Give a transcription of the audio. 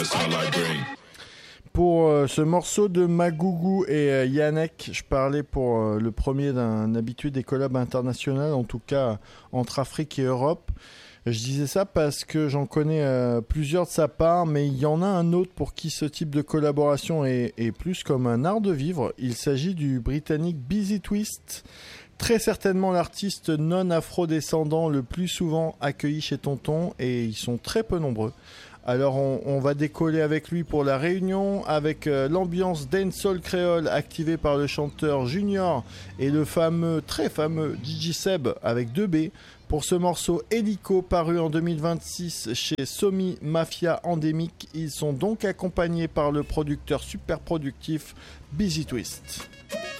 Pour ce morceau de Magougou et Yannick, je parlais pour le premier d'un habitué des collabs internationales, en tout cas entre Afrique et Europe. Je disais ça parce que j'en connais plusieurs de sa part, mais il y en a un autre pour qui ce type de collaboration est plus comme un art de vivre. Il s'agit du britannique Busy Twist, très certainement l'artiste non afro-descendant le plus souvent accueilli chez Tonton, et ils sont très peu nombreux. Alors on va décoller avec lui pour la Réunion, avec l'ambiance dancehall créole activée par le chanteur Junior et le très fameux DJ Seb avec 2B pour ce morceau Hélico paru en 2026 chez Somi Mafia Endémique. Ils sont donc accompagnés par le producteur super productif Busy Twist.